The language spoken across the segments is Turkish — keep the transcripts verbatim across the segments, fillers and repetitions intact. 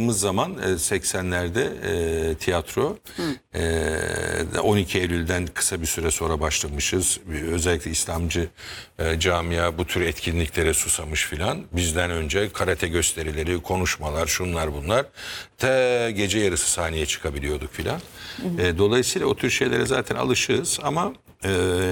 başladığımız zaman e, seksenlerde e, tiyatro e, on iki Eylül'den kısa bir süre sonra başlamışız. Özellikle İslamcı e, camia bu tür etkinliklere susamış filan. Bizden önce karate gösterileri, konuşmalar, şunlar bunlar. Te gece yarısı sahneye çıkabiliyorduk filan. E, dolayısıyla o tür şeylere zaten alışığız ama e,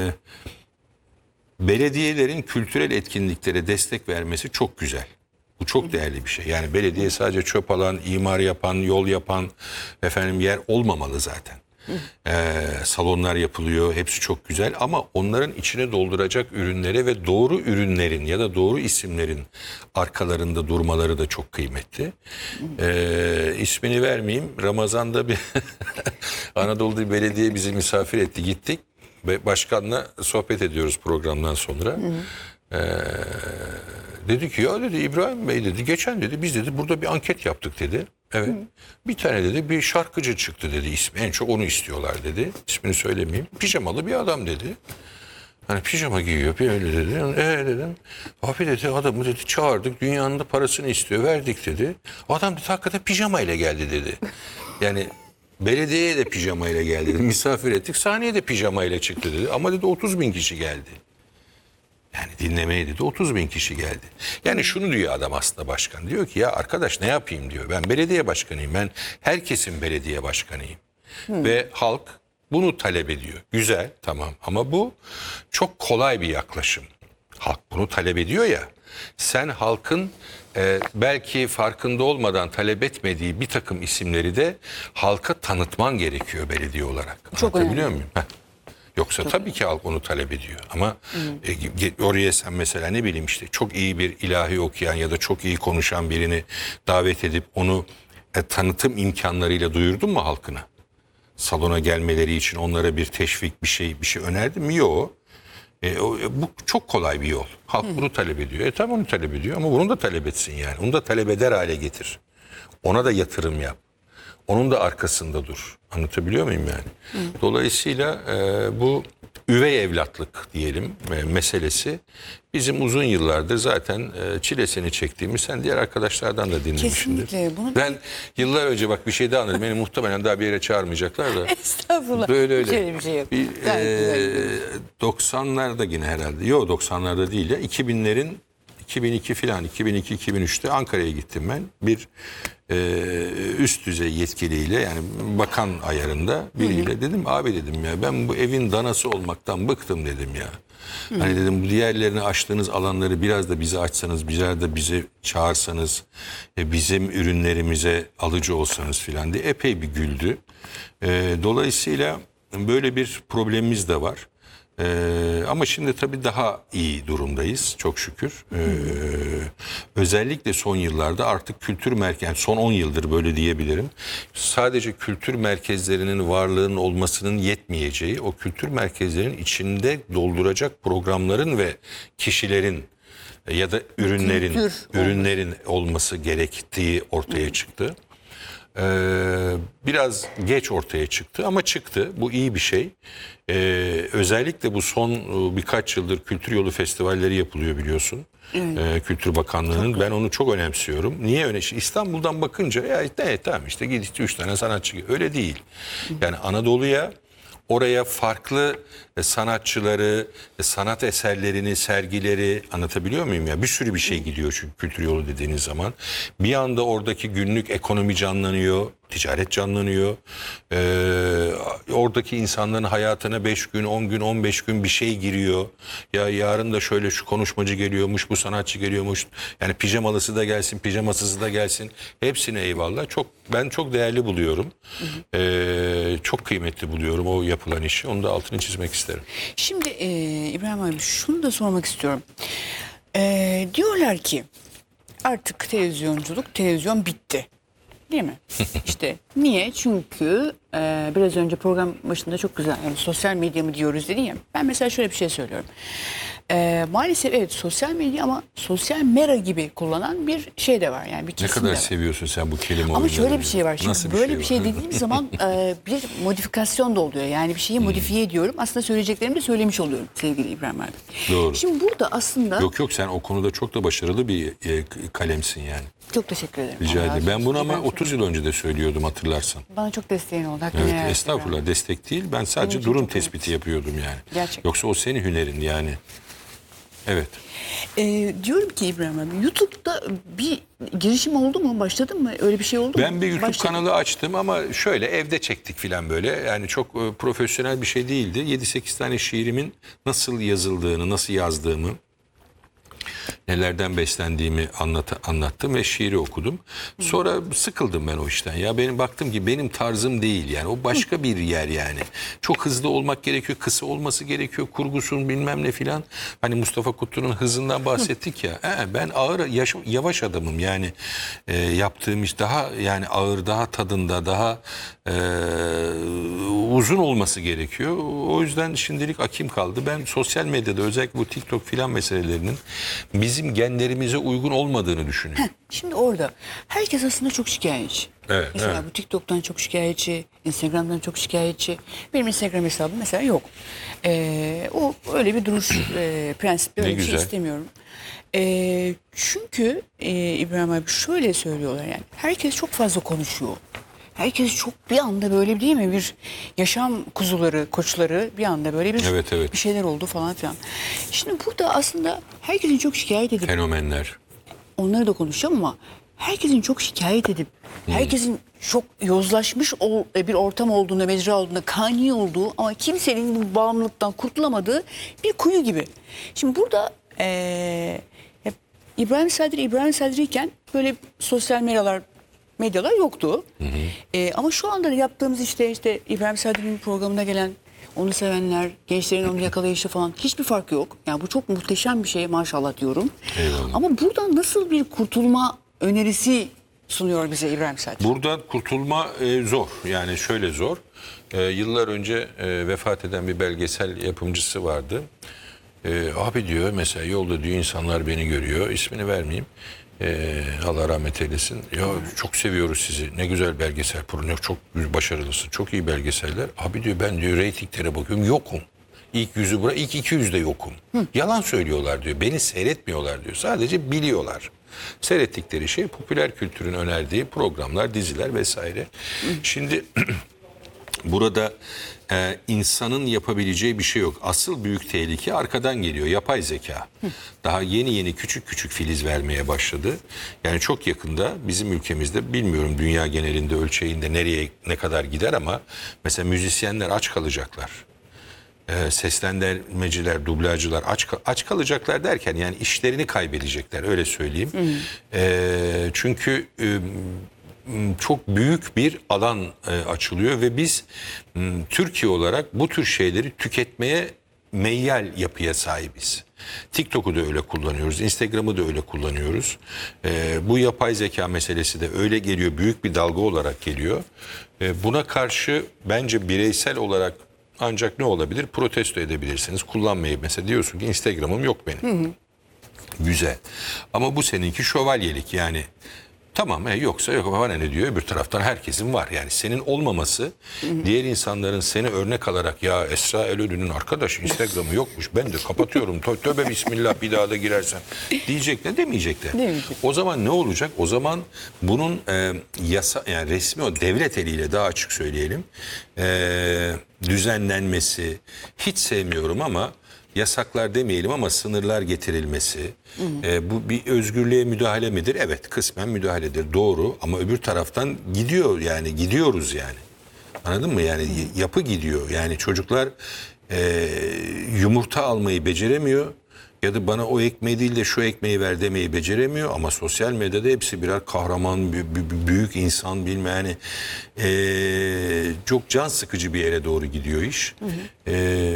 belediyelerin kültürel etkinliklere destek vermesi çok güzel. Bu çok değerli bir şey. Yani belediye sadece çöp alan, imar yapan, yol yapan efendim yer olmamalı zaten. Ee, salonlar yapılıyor, hepsi çok güzel ama onların içine dolduracak ürünlere ve doğru ürünlerin ya da doğru isimlerin arkalarında durmaları da çok kıymetli. Ee, ismini vermeyeyim. Ramazan'da bir Anadolu'da belediye bizi misafir etti, gittik ve başkanla sohbet ediyoruz programdan sonra. Ee, dedi ki ya dedi İbrahim Bey dedi geçen dedi biz dedi burada bir anket yaptık dedi. Evet. Hı. Bir tane dedi bir şarkıcı çıktı dedi ismi. En çok onu istiyorlar dedi. İsmini söylemeyeyim. Pijamalı bir adam dedi. Hani pijama giyiyor bir öyle dedi. Eee dedim. Abi dedi adamı dedi çağırdık dünyanın da parasını istiyor verdik dedi. Adam dedi hakikaten pijama ile geldi dedi. Yani belediyeye de pijama ile geldi dedi. Misafir ettik sahneye de pijama ile çıktı dedi. Ama dedi otuz bin kişi geldi. Yani dinlemeye dedi otuz bin kişi geldi. Yani şunu diyor adam aslında başkan. Diyor ki ya arkadaş ne yapayım diyor. Ben belediye başkanıyım. Ben herkesin belediye başkanıyım. Hmm. Ve halk bunu talep ediyor. Güzel tamam ama bu çok kolay bir yaklaşım. Halk bunu talep ediyor ya. Sen halkın e, belki farkında olmadan talep etmediği bir takım isimleri de halka tanıtman gerekiyor belediye olarak. Çok Anlatabiliyor muyum? Heh. Yoksa tabii ki halk onu talep ediyor ama e, oraya sen mesela ne bileyim işte çok iyi bir ilahi okuyan ya da çok iyi konuşan birini davet edip onu e, tanıtım imkanlarıyla duyurdun mu halkına? Salona gelmeleri için onlara bir teşvik bir şey bir şey önerdin mi? Yok. E, o, e, bu çok kolay bir yol. Halk Hı. bunu talep ediyor. E tamam onu talep ediyor ama bunu da talep etsin yani. Onu da talep eder hale getir. Ona da yatırım yap. Onun da arkasında dur. Anlatabiliyor muyum yani? Hı. Dolayısıyla e, bu üvey evlatlık diyelim e, meselesi bizim uzun yıllardır zaten e, çilesini çektiğimiz sen diğer arkadaşlardan da dinlemişsindir. Kesinlikle. Bunu... Ben yıllar önce bak bir şey daha anladım. Beni muhtemelen daha bir yere çağırmayacaklar da. Estağfurullah. Böyle öyle. Şöyle bir şey yok. Bir, e, doksanlarda yine herhalde. Yok doksanlarda değil ya. iki binlerin iki bin iki filan iki bin iki iki bin üçte Ankara'ya gittim ben. Bir e, üst düzey yetkiliyle yani bakan ayarında biriyle hı hı. dedim abi dedim ya ben bu evin danası olmaktan bıktım dedim ya. Hı. Hani dedim bu diğerlerini açtığınız alanları biraz da bize açsanız, biraz da bizi çağırsanız, e, bizim ürünlerimize alıcı olsanız filan diye epey bir güldü. E, dolayısıyla böyle bir problemimiz de var. Ee, ama şimdi tabii daha iyi durumdayız çok şükür. Ee, özellikle son yıllarda artık kültür merkezi, son on yıldır böyle diyebilirim. Sadece kültür merkezlerinin varlığının olmasının yetmeyeceği, o kültür merkezlerinin içinde dolduracak programların ve kişilerin ya da ürünlerin kültür ürünlerin olması gerektiği ortaya çıktı. Ee, biraz geç ortaya çıktı ama çıktı. Bu iyi bir şey. Ee, özellikle bu son birkaç yıldır Kültür Yolu Festivalleri yapılıyor biliyorsun. Evet. Ee, Kültür Bakanlığı'nın. Çok ben onu çok önemsiyorum. Niye öyle? İstanbul'dan bakınca ya ne tamam işte git işte üç tane sanatçı. Öyle değil. Yani Anadolu'ya oraya farklı sanatçıları, sanat eserlerini, sergileri anlatabiliyor muyum ya? Bir sürü bir şey gidiyor çünkü kültür yolu dediğiniz zaman. Bir anda oradaki günlük ekonomi canlanıyor, ticaret canlanıyor. Ee, oradaki insanların hayatına beş gün, on gün, on beş gün bir şey giriyor. Ya yarın da şöyle şu konuşmacı geliyormuş, bu sanatçı geliyormuş. Yani pijamalısı da gelsin, pijamasızı da gelsin. Hepsine eyvallah. Çok ben çok değerli buluyorum. Hı hı. Ee, çok kıymetli buluyorum o yapılan işi. Onu da altını çizmek isterim. Şimdi e, İbrahim abi şunu da sormak istiyorum. E, diyorlar ki artık televizyonculuk, televizyon bitti. Değil mi? İşte niye? Çünkü e, biraz önce program başında çok güzel yani sosyal medya mı diyoruz dedin ya. Ben mesela şöyle bir şey söylüyorum. Ee, maalesef evet sosyal medya ama sosyal mera gibi kullanan bir şey de var. Yani bir Ne kesim kadar de var. seviyorsun sen bu kelime Ama oyunlarını? şöyle bir şey var. Şimdi Nasıl böyle bir şey, var? dediğim zaman e, bir modifikasyon da oluyor. Yani bir şeyi Hmm. modifiye ediyorum. Aslında söyleyeceklerimi de söylemiş oluyorum sevgili İbrahim abi. Doğru. Şimdi burada aslında Yok yok, sen o konuda çok da başarılı bir e, kalemsin yani. çok teşekkür ederim. Rica Allah ederim. razı Ben olsun. bunu ama İbrahim, otuz yıl önce de söylüyordum, hatırlarsan. bana çok desteğin oldu. Hakkını Evet, helal et estağfurullah, İbrahim. destek değil. Ben sadece için durum çok tespiti yapıyordum yani. Gerçekten. Yoksa o senin hünerin yani. Evet. Ee, diyorum ki İbrahim abi, YouTube'da bir girişim oldu mu? Başladın mı? Öyle bir şey oldu mu? Ben bir YouTube Başladım. kanalı açtım ama şöyle evde çektik filan böyle. Yani çok e, profesyonel bir şey değildi. yedi sekiz tane şiirimin nasıl yazıldığını, nasıl yazdığımı, nelerden beslendiğimi anlat, anlattım ve şiiri okudum. Sonra sıkıldım ben o işten. Ya benim baktım ki benim tarzım değil yani. O başka bir yer yani. Çok hızlı olmak gerekiyor, kısa olması gerekiyor, kurgusun bilmem ne filan. Hani Mustafa Kutlu'nun hızından bahsettik ya. He, ben ağır, yaş- yavaş adamım yani. E, yaptığım iş daha yani ağır, daha tadında, daha e, uzun olması gerekiyor. O yüzden şimdilik akim kaldı. Ben sosyal medyada özellikle bu TikTok filan meselelerinin bizim genlerimize uygun olmadığını düşünüyorum. Şimdi orada herkes aslında çok şikayetçi. Evet, Mesela evet. bu TikTok'tan çok şikayetçi, Instagram'dan çok şikayetçi. Benim Instagram hesabım mesela yok. Ee, o öyle bir duruş e, prensipli, Ne öyle bir şey güzel. istemiyorum. Ee, çünkü e, İbrahim abi şöyle söylüyorlar yani. Herkes çok fazla konuşuyor. Herkes çok bir anda böyle değil mi, bir yaşam kuzuları, koçları bir anda böyle bir, Evet, evet. bir şeyler oldu falan filan. Şimdi burada aslında herkesin çok şikayet edip Fenomenler. onları da konuşacağım ama herkesin çok şikayet edip herkesin çok yozlaşmış ol- bir ortam olduğunda, mecra olduğunda, kani olduğu ama kimsenin bu bağımlılıktan kurtulamadığı bir kuyu gibi. Şimdi burada eee, hep İbrahim Sadri İbrahim Sadri'yken böyle sosyal medyalar medyalar yoktu. Eee, ama şu anda yaptığımız işte işte İbrahim Sadri'nin programına gelen, onu sevenler, gençlerin onu yakalayışı falan hiçbir fark yok. Yani bu çok muhteşem bir şey maşallah diyorum. Eyvallah. Ama buradan nasıl bir kurtulma önerisi sunuyor bize İbrahim Sadri? Buradan kurtulma e, zor. Yani şöyle zor. E, yıllar önce e, vefat eden bir belgesel yapımcısı vardı. E, abi diyor mesela yolda diyor insanlar beni görüyor. İsmini vermeyeyim. E, Allah rahmet eylesin. Ya çok seviyoruz sizi. Ne güzel belgesel programı. Çok başarılısın. Çok iyi belgeseller. Abi diyor ben diyor reytinglere bakıyorum. Yokum. İlk yüzü bura, ilk iki yüzde yokum. Yalan söylüyorlar diyor. Beni seyretmiyorlar diyor. Sadece biliyorlar. Seyrettikleri şey popüler kültürün önerdiği programlar, diziler vesaire. Şimdi burada e, insanın yapabileceği bir şey yok. Asıl büyük tehlike arkadan geliyor. Yapay zeka. Daha yeni yeni küçük küçük filiz vermeye başladı. Yani çok yakında bizim ülkemizde, bilmiyorum dünya genelinde ölçeğinde nereye ne kadar gider ama mesela müzisyenler aç kalacaklar. E, seslendirmeciler, dublajcılar aç aç kalacaklar derken yani işlerini kaybedecekler, öyle söyleyeyim. E, çünkü e, çok büyük bir alan e, açılıyor ve biz m, Türkiye olarak bu tür şeyleri tüketmeye meyyal yapıya sahibiz. TikTok'u da öyle kullanıyoruz, Instagram'ı da öyle kullanıyoruz. E, bu yapay zeka meselesi de öyle geliyor, büyük bir dalga olarak geliyor. E, buna karşı bence bireysel olarak ancak ne olabilir? Protesto edebilirsiniz. Kullanmayı, mesela diyorsun ki Instagram'ım yok benim. Hı hı. Güzel. Ama bu seninki şövalyelik yani. Tamam e, yoksa yok, bana ne diyor? Öbür taraftan herkesin var. Yani senin olmaması, hı hı, diğer insanların seni örnek alarak ya Esra Erol'ün arkadaş Instagram'ı yokmuş, ben de kapatıyorum. Tövbe bismillah, bir daha da girersen diyecekler, demeyecekler. Demeyecek. O zaman ne olacak? O zaman bunun e, yasa, yani resmi, o devlet eliyle, daha açık söyleyelim, e, düzenlenmesi, hiç sevmiyorum ama yasaklar demeyelim ama sınırlar getirilmesi, e, bu bir özgürlüğe müdahale midir? Evet, kısmen müdahaledir, doğru, ama öbür taraftan gidiyor yani, gidiyoruz yani. Anladın mı? Yani y- yapı gidiyor. Yani çocuklar e, yumurta almayı beceremiyor ya da bana o ekmeği değil de şu ekmeği ver demeyi beceremiyor, ama sosyal medyada hepsi birer kahraman, bü- bü- büyük insan, bilmem yani, e, çok can sıkıcı bir yere doğru gidiyor iş. Hı hı. E,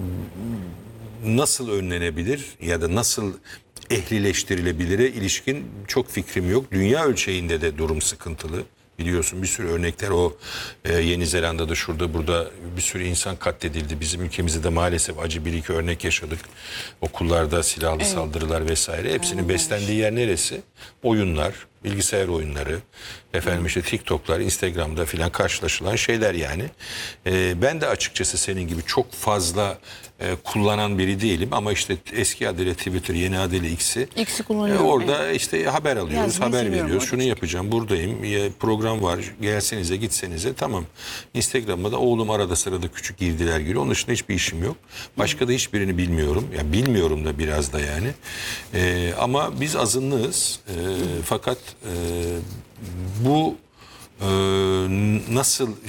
nasıl önlenebilir ya da nasıl ehlileştirilebilire ilişkin çok fikrim yok. Dünya ölçeğinde de durum sıkıntılı. Biliyorsun bir sürü örnekler o e, Yeni Zelanda'da şurada burada bir sürü insan katledildi. Bizim ülkemizde de maalesef acı bir iki örnek yaşadık. Okullarda silahlı saldırılar vesaire. Hepsinin beslendiği yer neresi? Oyunlar, bilgisayar oyunları, efendim işte TikTok'lar, Instagram'da filan karşılaşılan şeyler yani. E, ben de açıkçası senin gibi çok fazla e, kullanan biri değilim ama işte eski adıyla Twitter, yeni adıyla X'i X'i e, kullanıyorum. orada işte haber alıyoruz, Yazmayı haber seviyorum veriyoruz. orada. Şunu yapacağım, buradayım, ya, program var, gelsenize, gitsenize, tamam. Instagram'da da oğlum arada sırada küçük girdiler giriyor. Onun dışında hiçbir işim yok. Başka da hiçbirini bilmiyorum. Ya yani bilmiyorum da biraz da yani. E, ama biz azınlığız. E, fakat e, bu e, nasıl